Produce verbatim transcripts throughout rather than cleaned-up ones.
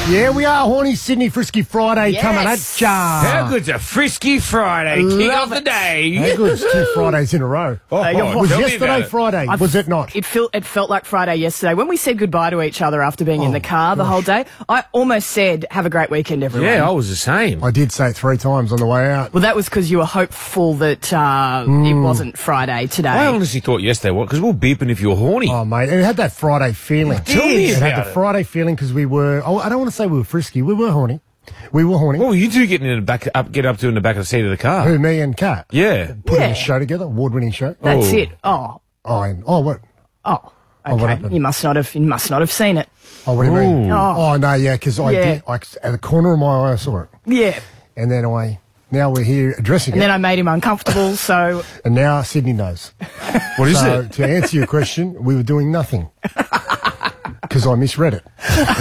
Yeah, we are Horny Sydney Frisky Friday Yes. coming at ya. How good's a Frisky Friday? King Love of the it. day. How good's two Fridays in a row? Oh, Uh, you're- It was tell me yesterday about it. Friday, I've- was it not? It felt it felt like Friday yesterday when we said goodbye to each other after being in Oh, the car the whole day. I almost said, "Have a great weekend, everyone." Yeah, I was the same. I did say it three times on the way out. Well, that was because you were hopeful that uh, it wasn't Friday today. I honestly thought yesterday what because we were beeping if you were horny. Oh, mate, it had that Friday feeling. Tell me It had about the it. Friday feeling because we were, oh, I don't want to say we were frisky, we were horny. We were horny. What were you two getting in the back up get up to in the back of the seat of the car? Who, me and Kat? Yeah. Putting Yeah. a show together, award-winning show. That's Oh. it. Oh, Oh, and, oh, what? oh. Oh, what Okay, happened? you must not have. You must not have seen it. Oh, what do you mean? Ooh. Oh. Oh, no, yeah, because I Yeah. did, I, at the corner of my eye, I saw it. Yeah. And then I, now we're here addressing And it. then I made him uncomfortable. So And now Sydney knows. What is so it? to answer your question, we were doing nothing. Because I misread it.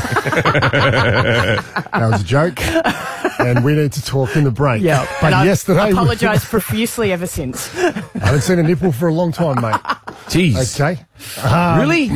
That was a joke. And we need to talk in the break. yeah. But and I've yesterday, apologised profusely ever since. I haven't seen a nipple for a long time, mate. Jeez. Okay? Um, Really?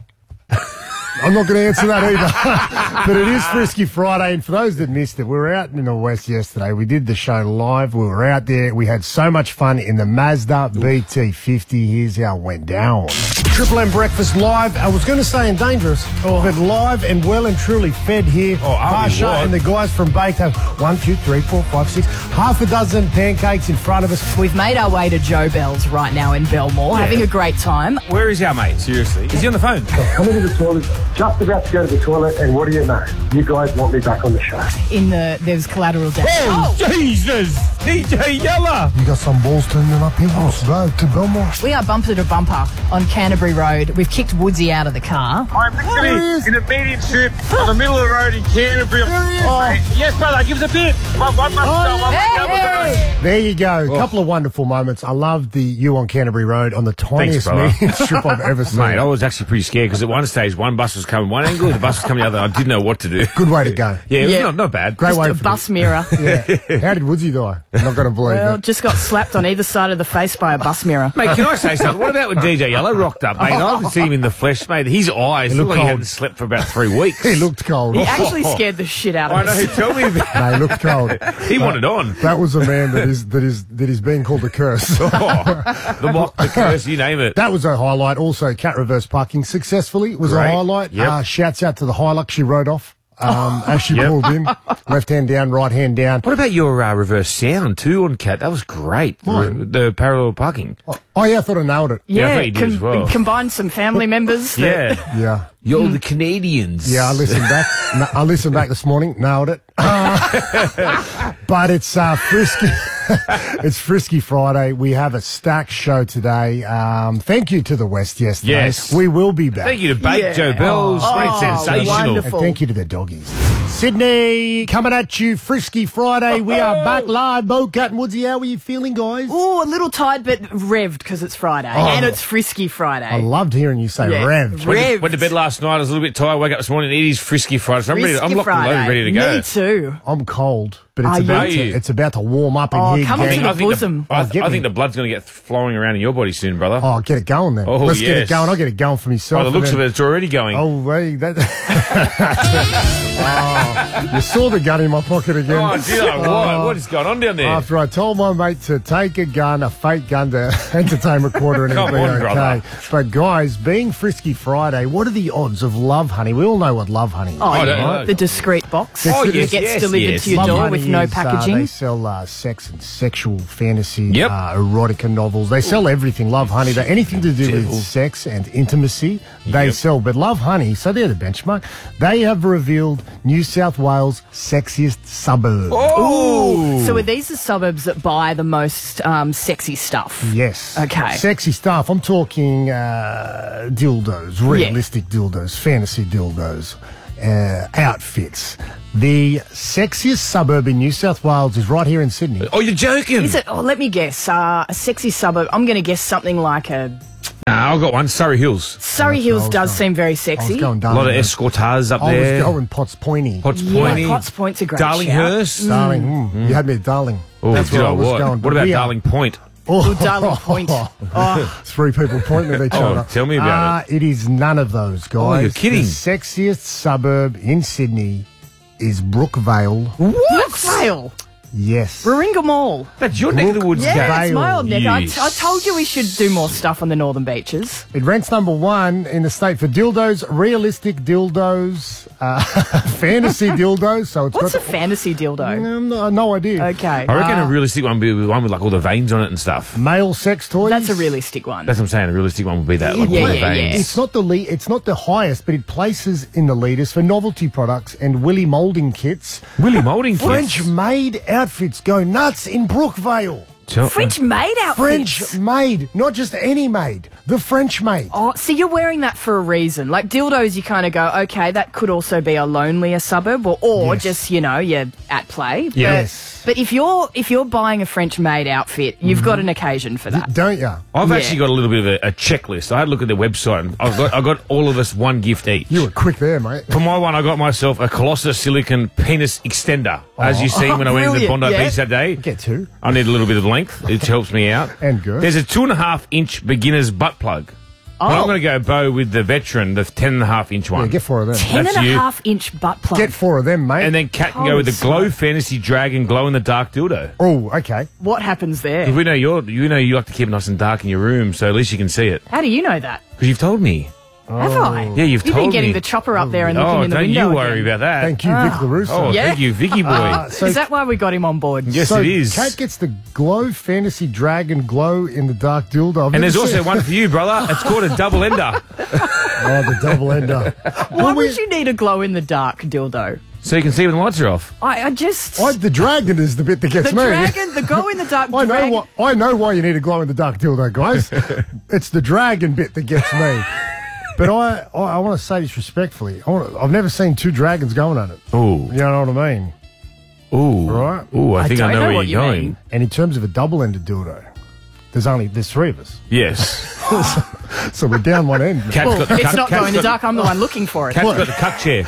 I'm not going to answer that either. But it is Frisky Friday, and for those that missed it, we were out in the West yesterday. We did the show live. We were out there. We had so much fun in the Mazda B T fifty. Here's how it went down. Triple M Breakfast live. I was going to say and dangerous, but live and well and truly fed here. Oh, I'll be Parsha what? and the guys from Baked have one, two, three, four, five, six, half a dozen pancakes in front of us. We've made our way to Joe Bell's right now in Belmore, having a great time. Where is our mate? Seriously? Is he on the phone? I'm into the toilet, just about to go to the toilet, and what do you know? You guys want me back on the show. In the there's collateral damage. Oh, Jesus! D J Yella! You got some balls turning up here on the road to Belmore. We are bumper to bumper on Canterbury Road. We've kicked Woodsy out of the car. I'm literally in a medium strip on the middle of the road in Canterbury. Oh. Yes, brother, give us a bit. One, one must go, one must go, one must go. There you go. A couple of wonderful moments. I loved the you on Canterbury Road on the tiniest brother. medium strip I've ever seen. Mate, I was actually pretty scared because at one stage one bus was coming one angle, the bus was coming the other. I didn't know what to do. Good way to go. Yeah, it was Yeah. not, not bad. Great Just way a for bus mirror. Yeah. How did Woodsy die? I'm not going to believe Well, it. just got slapped on either side of the face by a bus mirror. Mate, can I say something? What about when D J Yellow rocked up, mate? I haven't seen him in the flesh, mate. His eyes He look looked like he cold. hadn't slept for about three weeks. He looked cold. He actually scared the shit out I of know. us. Tell me about. No, he looked cold. He wanted on. That was a man that is that is that is being called a curse. Oh, the mock, the curse, you name it. That was a highlight. Also, cat reverse parking successfully was Great. a highlight. Yep. Uh, shouts out to the Hilux she rode off um, as she Yep. pulled in. Left hand down, right hand down. What about your uh, reverse sound too on Cat? That was great. The, What? the parallel parking. Oh, yeah, I thought I nailed it. Yeah, I Yeah, thought you did as well. combined some family members. that- Yeah. Yeah. You're the Canadians. Yeah, I listened back. No, I listened back this morning. Nailed it. Uh, but it's uh, frisky. It's Frisky Friday. We have a stacked show today. Um, thank you to the West yesterday. Yes. We will be back. Thank you to Bake Yeah. Joe Bells. Oh, Great sensational. wonderful. And thank you to the doggies. Sydney, coming at you, Frisky Friday. We are back live. Bo, Cat, and Woodsy, how are you feeling, guys? Oh, a little tired, but revved because it's Friday. And it's Frisky Friday. I loved hearing you say Yeah. rev. Went to, Revved. went to bed last night. I was a little bit tired. Woke up this morning. It is Frisky Friday. So I'm ready. Frisky I'm locked and Friday. loaded, ready to go. Me too. I'm cold, but it's Are you? about Are to, you? it's about to warm up in Oh, here. come gang. to the I think bosom. The, I, Oh, get I me. think the blood's going to get flowing around in your body soon, brother. Oh, get it going then. Oh, Let's get it yes. going. I'll get it going for myself. By the and looks then- of it, it's already going. Oh, wait, that. Oh, you saw the gun in my pocket again. Oh, dear. What? What is going on down there? After I told my mate to take a gun, a fake gun to entertain Recorder and it'll Come be on, okay. brother. But guys, being Frisky Friday, what are the odds of Love Honey? We all know what Love Honey is. Oh, I yeah. don't know. The discreet box Oh, that yes, gets yes, delivered yes. to your Love door Honey with no is, uh, packaging. they sell uh, sex and sexual fantasy, Yep. uh, erotica novels. They sell everything. Love Honey. They, anything to do with Devil. sex and intimacy, they Yep. sell. But Love Honey, so they're the benchmark. They have revealed New South Wales' sexiest suburb. Oh! So are these the suburbs that buy the most um, sexy stuff? Yes. Okay. Sexy stuff. I'm talking uh, dildos, realistic dildos, fantasy dildos, uh, outfits. The sexiest suburb in New South Wales is right here in Sydney. Oh, you're joking. Is it? Oh, let me guess. Uh, a sexy suburb. I'm going to guess something like a Nah, I've got one. Surrey Hills. Surrey That's Hills. what I was Does going- seem very I was sexy. going A Darling. lot of escorteurs up I there. was going Potts Pointy. Potts Yeah, Pointy. Potts Point's a great Darlinghurst. Darling. Mm. You had me at Darling. Oh, That's did where I I was what? going. What But about we are- Darling Point? Oh, Good Darling Point. Oh, Three people pointing at each Oh, other. tell me about uh, it. It is none of those, guys. Oh, you're kidding. The sexiest suburb in Sydney is Brookvale. Brookvale. Yes. Warringah Mall. That's your neck of the woods, Yeah, Kat. it's my old neck. I, Yes. I told you we should do more stuff on the northern beaches. It ranks number one in the state for dildos, realistic dildos, uh, fantasy dildos. So it's What's a got fantasy dildo? Um, no, no idea. Okay. I reckon a realistic one would be one with like all the veins on it and stuff. Male sex toys. That's a realistic one. That's what I'm saying. A realistic one would be that. Like Yeah, all the yeah, veins. yeah. It's not the lead, It's not the highest, but it places in the leaders for novelty products and Willy moulding kits. Willy moulding kits. French-made outfits go nuts in Brookvale. Tell- French maid outfits. French-made, not just any made. The French-made. Oh, see, you're wearing that for a reason. Like dildos, you kind of go, okay, that could also be a lonelier suburb, or, or Yes. just you know, you're at play. Yes. But, but if you're if you're buying a French maid outfit, you've got an occasion for that. Don't you? I've Yeah. actually got a little bit of a, a checklist. I had a look at their website and I've got, I got all of us one gift each. You were quick there, mate. For my one, I got myself a Colossus silicon penis extender. As you see when I went into the Brilliant, Bondi yeah. Beach that day. Get two. I need a little bit of length. It helps me out. And good. There's a two and a half inch beginner's butt plug. But I'm going to go Bo with the veteran, the ten and a half inch one. Yeah, get four of them. Ten That's and a you. half inch butt plug. Get four of them, mate. And then Kat can go with the Holy Glow Fantasy Dragon Glow in the Dark dildo. oh, okay. What happens there? We know you're, you know you like to keep it nice and dark in your room, so at least you can see it. How do you know that? Because you've told me. Have I? Yeah, you've You've told been getting me. the chopper up there and looking Oh, in the don't window you worry again. about that. Thank you, Vic LaRusso. Oh, Yeah. thank you, Vicky boy. Uh, so Is that why we got him on board? yes, so it is. Kat gets the Glow Fantasy Dragon Glow in the Dark dildo. I've And there's never also seen- one for you, brother. It's called a double ender. Oh, the double ender. Why would you need a glow in the dark dildo? So you can see when the lights are off. I, I just Oh, the dragon is the bit that gets the me. dragon, the glow in the dark I know dragon. why. I know why you need a glow in the dark dildo, guys. It's the dragon bit that gets me. But I, I, I want to say this respectfully. I wanna, I've never seen two dragons going at it. Ooh. You know what I mean? Ooh. Right. Ooh, I I think I, don't know know where what you're you going. mean. And in terms of a double-ended dildo, there's only there's three of us, Yes. so we're down one end. Cat's Well, got the it's cuck- not Cat's going in the got- dark. I'm the one looking for it. Cat's got the cuck chair.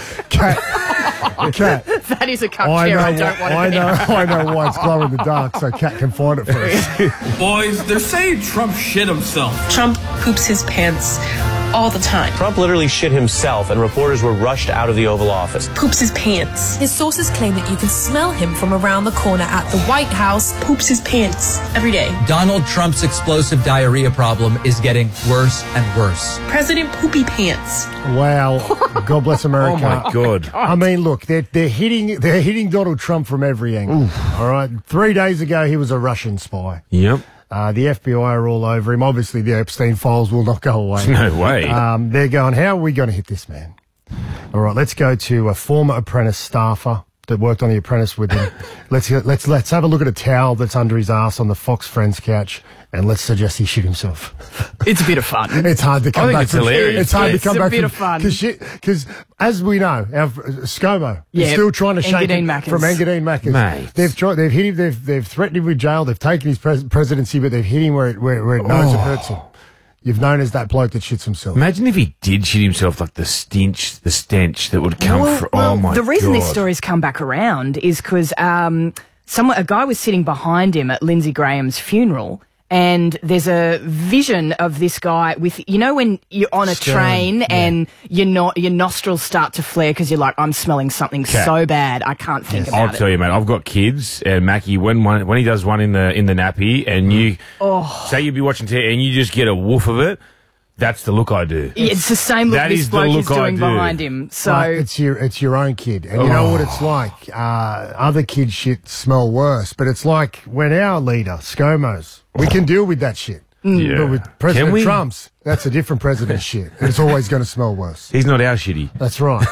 Cat, cat. That is a cup I chair. know. I don't want I it. know. I know why it's glow in the dark, so Cat can find it for us. Boys, they're saying Trump shit himself. Trump poops his pants all the time. Trump literally shit himself, and reporters were rushed out of the Oval Office. Poops his pants. His sources claim that you can smell him from around the corner at the White House. Poops his pants every day. Donald Trump's explosive diarrhea problem is getting worse and worse. President Poopy Pants. Wow. God bless America. Oh my God. I mean, look, they're they're hitting they're hitting Donald Trump from every angle. All right. Three days ago, he was a Russian spy. Yep. Uh, the F B I are all over him. Obviously, the Epstein files will not go away. No way. Um, they're going, how are we going to hit this man? All right, let's go to a former Apprentice staffer that worked on The Apprentice with him. let's let's let's have a look at a towel that's under his ass on the Fox Friends couch, and let's suggest he shit himself. It's a bit of fun. It's hard to come think back it's from. hilarious. It's hard It's to come a back bit from, of fun. Because, as we know, our uh, ScoMo is Yeah, still trying to shake Engadine him Maccas. from Engadine Maccas. Mate. They've tried. They've hit him. They've they've threatened him with jail. They've taken his pres- presidency, but they've hit him where it where, where it knows it hurts him. You've known as that bloke that shits himself. Imagine if he did shit himself, like the stench, the stench that would come Well, from. well, Oh my God. the reason this story's come back around is because um, someone, a guy was sitting behind him at Lindsey Graham's funeral, and there's a vision of this guy with, you know, when you're on a Stern, train yeah. and your no, your nostrils start to flare because you're like, I'm smelling something Cat. so bad I can't think I'll about tell it. you, mate. I've got kids, and Mackie, when one, when he does one in the in the nappy, and you Oh. say you'd be watching T V, and you just get a woof of it, that's the look I do. It's the same look That this is the bloke is look I doing do. behind him. So But it's your it's your own kid, and you know what it's like. Uh, other kids' shit smell worse, but it's like when our leader ScoMo's, we can deal with that shit. Yeah. But with Can President we? Trump's, that's a different president shit. And it's always going to smell worse. He's not our shitty. That's right.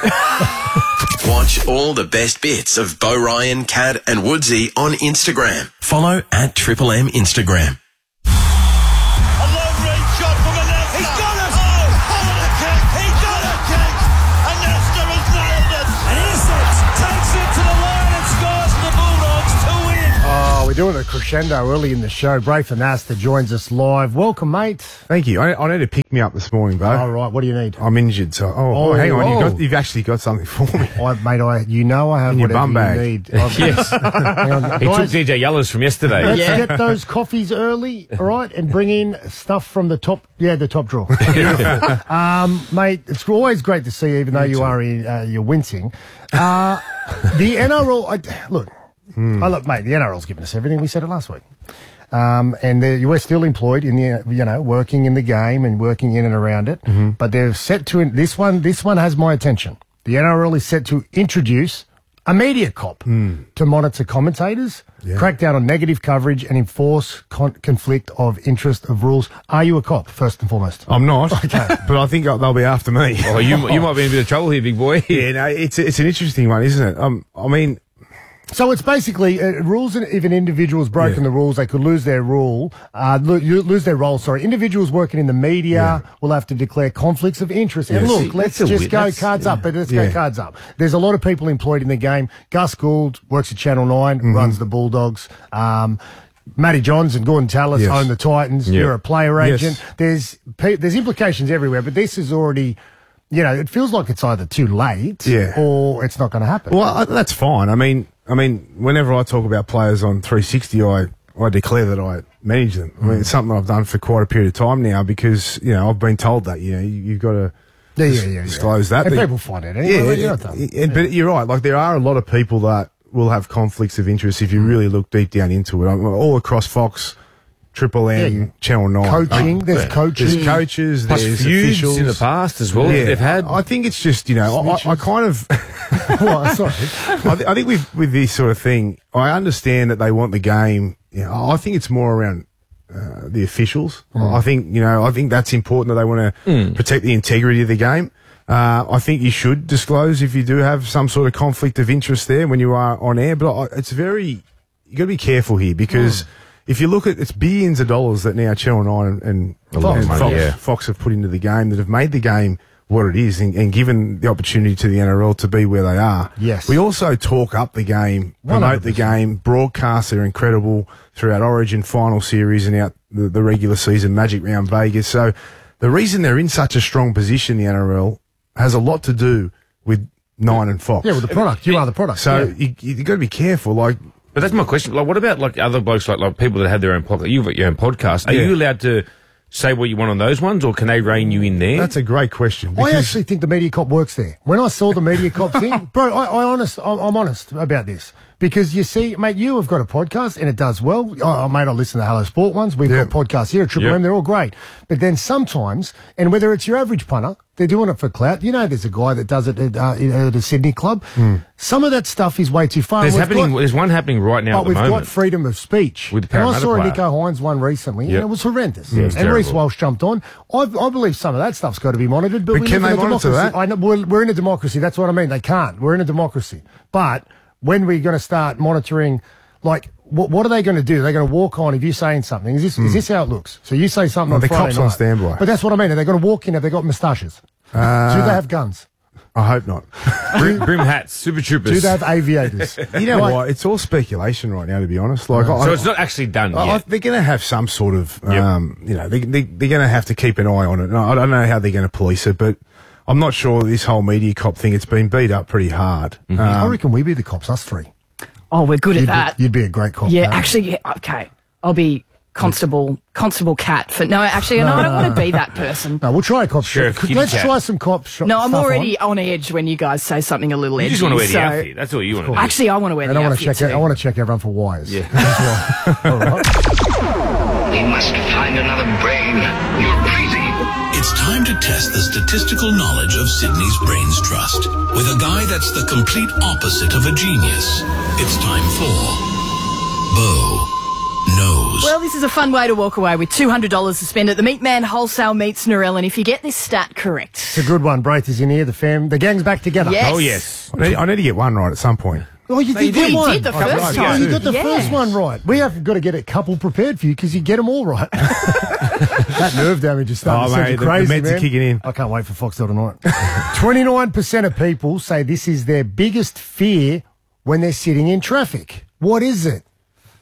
Watch all the best bits of Bo Ryan, Cad and Woodsy on Instagram. Follow at Triple M Instagram. A long range shot from the left. He's got it. Oh, what a kick. He got a kick. And Leicester has nailed it. And Essex takes it to the line and scores for the Bulldogs to win. Oh, we doing a crescendo early in the show. Braithen Astor joins us live. Welcome, mate. Thank you. I, I need to pick me up this morning, bro. All right, what do you need? I'm injured, so... Oh, Oh, oh hang on. oh. You've, got, you've actually got something for me. I, mate, I, you know I have In your whatever bum bag. you need. I've- Yes. Hang on, He took guys, D J Yellers from yesterday. let's Yeah. get those coffees early, all right, and bring in stuff from the top, yeah, the top drawer. um, mate, it's always great to see you, even though you are in, uh, you're wincing. Uh, the N R L, I, look, Hmm. oh, look, mate, the N R L's given us everything. We said it last week. Um, and they're- you were still employed in the, you know, working in the game and working in and around it. Mm-hmm. But they're set to, this one, this one has my attention. The N R L is set to introduce a media cop to monitor commentators, Hmm. Yeah. crack down on negative coverage and enforce con- conflict of interest of rules. Are you a cop, first and foremost? I'm not, but I think they'll be after me. Oh, you you might be in a bit of trouble here, big boy. Yeah, no, it's it's an interesting one, isn't it? Um, I mean, So it's basically uh, rules, and if an individual's broken Yeah. the rules, they could lose their rule, uh, lo- you lose their role, sorry. Individuals working in the media will have to declare conflicts of interest. And Yeah, look, see, let's that's a just weird- go that's- cards up, but let's Yeah. go cards up. There's a lot of people employed in the game. Gus Gould works at Channel nine, Mm-hmm. runs the Bulldogs. Um, Matty Johns and Gordon Tallis Yes. own the Titans. Yeah. You're a player Yes. agent. There's pe- there's implications everywhere, but this is already, you know, it feels like it's either too late Yeah. or it's not going to happen. well, I, that's fine. I mean, I mean, whenever I talk about players on three sixty, I I declare that I manage them. I mean, it's something I've done for quite a period of time now because you know I've been told that you know you, you've got to. Yeah, yeah, yeah, yeah. disclose that. And But- people find it anyway. Yeah, You're not done. it- it- but you're right. Like there are a lot of people that will have conflicts of interest if you really look deep down into it. I mean, all across Fox, Triple M, Yeah, yeah. Channel Nine. Coaching, there's coaches. There's coaches. Plus there's feuds officials in the past as well. Yeah, They've had. I think it's just you know I, I, I kind of. What? Sorry. I, th- I think with with this sort of thing, I understand that they want the game. You know, I think it's more around uh, the officials. I think you know, I think that's important that they want to protect the integrity of the game. Uh, I think you should disclose if you do have some sort of conflict of interest there when you are on air. But I, it's very you got to be careful here because if you look at it's billions of dollars that now Channel Nine and, and, A lot of and money, Fox, yeah. Fox have put into the game that have made the game what it is and, and given the opportunity to the N R L to be where they are. Yes. We also talk up the game, one hundred promote the percent. game, broadcasts are incredible throughout Origin final series and out the, the regular season Magic Round Vegas. So the reason they're in such a strong position, the N R L, has a lot to do with Nine and Fox. Yeah, with the product. You are the product. so yeah. you, you got to be careful. Like, But that's my question. Like, what about like other blokes, like like people that have their own podcast? You've got your own podcast. Are Yeah. you allowed to say what you want on those ones, or can they rein you in there? that's a great question. I because- actually think the media cop works there. When I saw the media cop thing, bro, I, I honest, I'm, I'm honest about this because you see, mate, you have got a podcast and it does well. Oh, mate, I listen to Hello Sport ones. We've Yeah. got podcasts here at Triple Yeah. M. They're all great. But then sometimes, and whether it's your average punter, they're doing it for clout. You know, there's a guy that does it at, uh, at a Sydney club. Some of that stuff is way too far. there's We've happening. got- there's one happening right now But at the we've moment. got freedom of speech. With the and I Parramatta saw a player. Nico Hines one recently, Yep. and it was horrendous. Yeah, it was and Reece terrible. Walsh jumped on. I, I believe some of that stuff's got to be monitored, but, But we can live in they a monitor democracy. that? I know, we're, we're in a democracy. That's what I mean. They can't. We're in a democracy. But when we're going to start monitoring, like, what, what are they going to do? They're going to walk on if you're saying something. Is this is this how it looks? So you say something Well, on the Friday cops night. on standby. But that's what I mean. Are they going to walk in? Have they got moustaches? Uh, do they have guns? I hope not. Brim, brim hats, super troopers. Do they have aviators? You know Like, what? It's all speculation right now, to be honest. Like, I, so it's not actually done I, I, yet. they're going to have some sort of, Yep. um, you know, they, they, they're going to have to keep an eye on it. And I don't know how they're going to police it, but I'm not sure this whole media cop thing, it's been beat up pretty hard. Mm-hmm. I Um, reckon we be the cops, us three. Oh, we're good at You'd that. be, you'd be a great cop. Yeah, Pat. actually, yeah, okay. I'll be Constable Constable Cat. For no, actually, no, I don't want to be that person. No, we'll try a cop Sheriff shot. Kitty Let's Cat. try some cop shot. No, I'm stuff already on. on. edge when you guys say something a little You edgy. just want to wear the so- outfit. That's all you want to do. Actually, I want to wear And the I want outfit to check. too. I want to check everyone for wires. Yeah. As well. All right. We must find another brain. You're crazy. It's time to test the statistical knowledge of Sydney's Brains Trust with a guy that's the complete opposite of a genius. It's time for Bo Knows. Well, this is a fun way to walk away with two hundred dollars to spend at the Meat Man Wholesale Meats Narelle. And if you get this stat correct, It's a good one. Braith is in here. The fam, the gang's back together. Yes. Oh yes. I need, I need to get one right at some point. Oh, you No, did you get did. one. You did the Oh, first right. one. Oh, you got the Yeah. first one right. We have got to get a couple prepared for you because you get them all right. That nerve damage is starting Oh, to send mate, you the- the crazy, meds are man. kicking in. I can't wait for Foxtel tonight. twenty-nine percent of people say this is their biggest fear when they're sitting in traffic. What is it?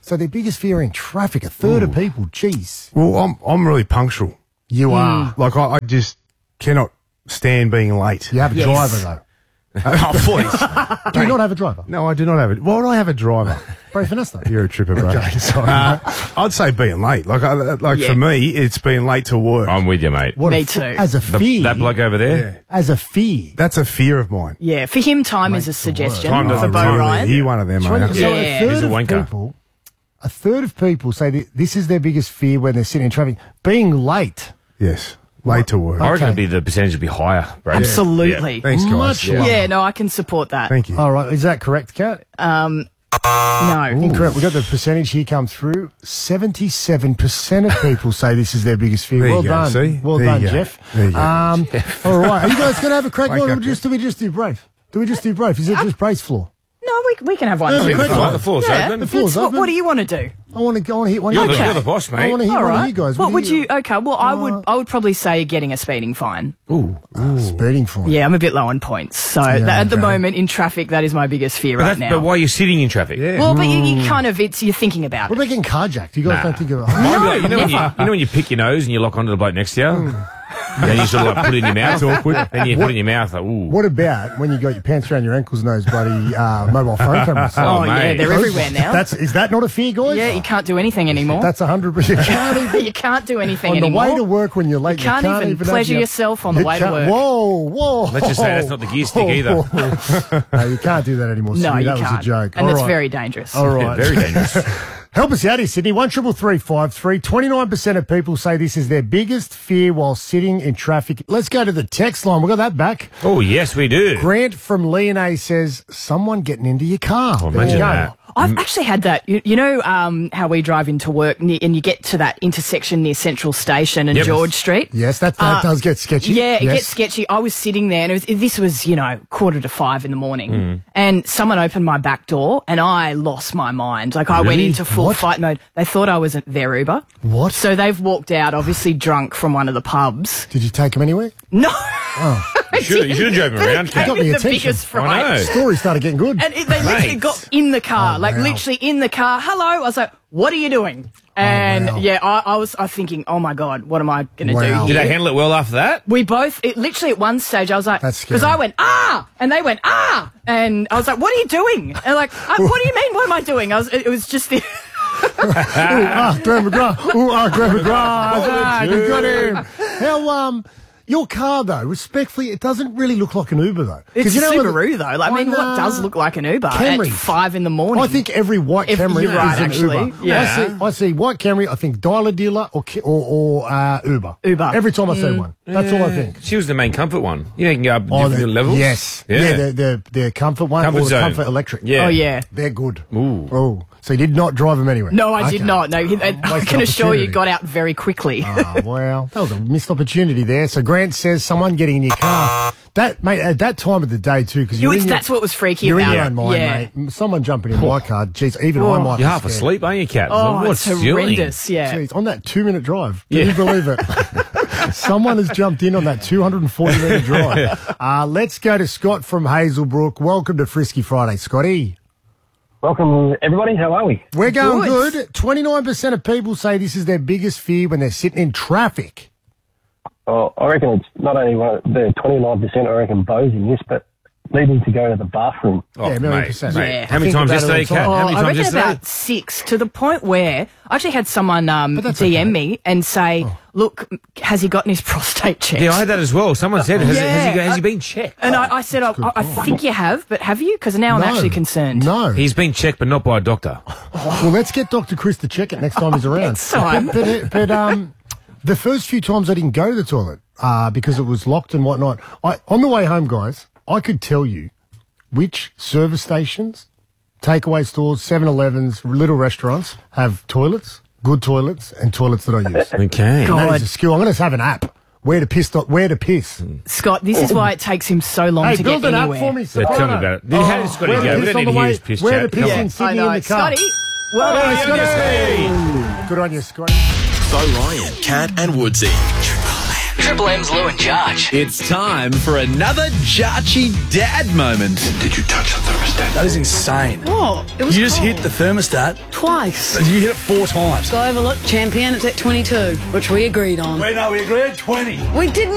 So their biggest fear in traffic, a third of people, geez. Well, I'm I'm really punctual. You are. Like, I, I just cannot stand being late. You have a Yes. driver, though. Oh, please. Do you not have a driver? No, I do not have it. Why would I have a driver? Bro Finesta. You're a tripper, bro. Okay, sorry. Uh, I'd say being late. Like, I, like Yeah. for me, it's being late to work. I'm with you, mate. What Me a, too. As a The- fear. that bloke over there. Yeah. As a fear. That's a fear of mine. Yeah, for him, time is a suggestion Time for doesn't Bo really- Ryan. He one of them, mate. So Yeah. a He's third a of wanker. people, a third of people say that this is their biggest fear when they're sitting in traffic. Being late. Yes. Late to work. I reckon Okay. it'd be the percentage would be higher, Brad. Absolutely. Thanks, guys. Much Yeah. lower. Yeah, no, I can support that. Thank you. All right, is that correct, Kat? Um, no. Incorrect. We got the percentage here come through. Seventy-seven percent of people say this is their biggest fear. There you well go, done. see? Well There done, you go. Jeff. There you go. Um, all right, are you guys going to have a crack? Wake Or up, do, we just, do we just do Brave? Do we just do Brave? Is it just Brave's floor? No, we, we can have one. Yeah, too. the quick one. The floor's Yeah, open. The floor's It's- what, open. what do you want to do? I want to go on here. One You're, of the, you you're guys. the boss, I mate. want to hear All one right. of you guys. What would do you? Okay. Well, I would. I would probably say getting a speeding fine. Ooh. Speeding fine. Yeah, I'm a bit low on points, so that, at the okay. moment in traffic, that is my biggest fear But, right that's, now. but why are you sitting in traffic? Yeah. Well, but you, you kind of it's you're thinking about What it. about getting carjacked? You guys Nah. don't think of it. No, you, know when you, never. you know when you pick your nose and you lock onto the bloke next to you? Then you sort of like put it in your mouth. awkward. Then you put it in your mouth. Like, ooh. What about when you got your pants around your ankles and those bloody uh, mobile phone cameras? Oh, Oh, yeah, mate. they're everywhere now. That's is that not a fear, guys? Yeah, you can't do anything anymore. That's a hundred percent. You can't even you can't do anything on anymore. the way to work when you're late. You can't even have pleasure your- yourself on the You way to can't- work. Whoa, whoa! Let's just say that's not the gear stick either. No, you can't do that anymore. no, Sydney. you that can't. was a joke. And All it's right. very dangerous. All right, Very dangerous. Help us out here, Sydney. One triple three five three. Twenty-nine percent of people say this is their biggest fear while sitting in traffic. Let's go to the text line. We got that back. Oh, yes, we do. Grant from Leone says someone getting into your car. Oh, There you imagine go. that. I've actually had that. You, you know um, how we drive into work near, and you get to that intersection near Central Station and Yep. George Street? Yes, that, that Uh, does get sketchy. Yeah, it Yes. gets sketchy. I was sitting there, and it was, this was, you know, quarter to five in the morning, Mm. and someone opened my back door, and I lost my mind. Like, I went Really? into full What? fight mode. They thought I was their Uber. What? So they've walked out, obviously drunk from one of the pubs. Did you take him anywhere? No. You should, you should have driven around, It Kat. gave got me me the attention. biggest I fright. know. Story started getting good. And it, they literally Mate. got in the car, like wow. literally in the car. Hello, I was like, "What are you doing?" And wow. yeah, I, I was, I was thinking, "Oh my god, what am I going to Wow. do?" Did here? they handle it well after that? We both, it literally at one stage, I was like, That's because scary. I went ah, and they went ah, and I was like, "What are you doing?" And like, uh, "What do you mean? What am I doing?" I was, it, it was just the. Ooh, ah, Graham McGrath. Ooh, ah, Graham McGrath. Ah, you got him. How, um, your car, though, respectfully, it doesn't really look like an Uber, though. 'Cause It's you a know what- Subaru though. Like, I mean, On, what uh, does look like an Uber Camry. at five in the morning? I think every white If- Camry you're right, is an actually. Uber. Yeah. I see, I see white Camry, I think dialer dealer or ki- or, or uh, Uber. Uber. Every time I see one. That's all I think. She was the main comfort one. You know, you can go up Oh, different the- levels. Yes. Yeah. Yeah, the, the, the comfort one Comfort or the zone. comfort electric. Yeah. Oh yeah. They're good. Ooh. Oh, so you did not drive them anywhere? No, I Okay. did not. No, he, I, I Wasted can assure you, opportunity. got out very quickly. Oh, well, that was a missed opportunity there. So Grant says someone getting in your car. That, mate, at that time of the day, too, because You- you're in your, that's what was freaky you're about in your it. own mind, Yeah. mate. Someone jumping in my car, geez, even I might be You're half scared. asleep, aren't you, Kat? Oh, What's it's doing? horrendous. Yeah. Jeez, on that two-minute drive. Can Yeah. you believe it? Someone has jumped in on that two hundred forty minute drive. Uh, let's go to Scott from Hazelbrook. Welcome to Frisky Friday, Scotty. Welcome, everybody. How are we? We're going Good. good. twenty-nine percent of people say this is their biggest fear when they're sitting in traffic. Well, I reckon it's not only one, the twenty-nine percent, I reckon, Bo's in this, but needing to go to the bathroom. Oh, Yeah, a million mate, percent. mate. Yeah. How many I think times about it all yesterday, the time. Kat? Oh, How many I times reckon yesterday? about six, to the point where I actually had someone um, But that's D M okay. me and say, look, has he gotten his prostate checked? Yeah, I had that as well. Someone said, has, Yeah. it, has, he, has he been checked? And I, I said, I, I, I think you have, but have you? Because now I'm No. actually concerned. No. He's been checked, but not by a doctor. Well, let's get Doctor Chris to check it next time he's around. Next time. But, but, but um, the first few times I didn't go to the toilet uh, because it was locked and whatnot. I, on the way home, guys, I could tell you which service stations, takeaway stores, seven elevens, little restaurants have toilets, good toilets, and toilets that I use. Okay. And that is a skill. I'm going to have an app. Where to piss? dot- Where to piss? Scott, this is why it takes him so long Hey, to build get an app anywhere. for me. Yeah, tell me Soprano. about it. How did Scotty Where to go? We piss don't on need the to hear way- his piss Where to chat. piss Come in on. Sydney I know. in the car. Scotty, well Oh, done. Scotty. Good on you, Scotty. Bo Ryan, Cat and Woodsy. Triple M. Triple M's Lou and Jarch. It's time for another Jarchy Dad moment. Did you touch the thermostat? That is insane. What? It was You just cold. hit the thermostat. Twice. You hit it four times. Sky Overlook champion, it's at twenty-two, which we agreed on. We know we agreed twenty. We didn't.